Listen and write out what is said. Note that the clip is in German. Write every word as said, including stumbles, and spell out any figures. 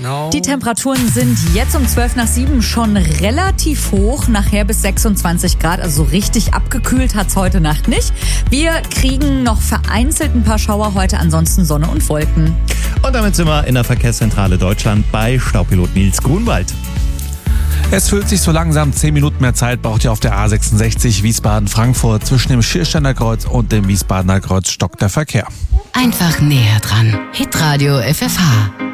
Die Temperaturen sind jetzt um zwölf nach sieben schon relativ hoch, nachher bis sechsundzwanzig Grad, also so richtig abgekühlt hat's heute Nacht nicht. Wir kriegen noch vereinzelt ein paar Schauer heute, ansonsten Sonne und Wolken. Und damit sind wir in der Verkehrszentrale Deutschland bei Staupilot Nils Grunwald. Es fühlt sich so langsam, zehn Minuten mehr Zeit braucht ihr auf der A sechsundsechzig Wiesbaden-Frankfurt. Zwischen dem Schiersteiner Kreuz und dem Wiesbadener Kreuz stockt der Verkehr. Einfach näher dran. Hitradio F F H.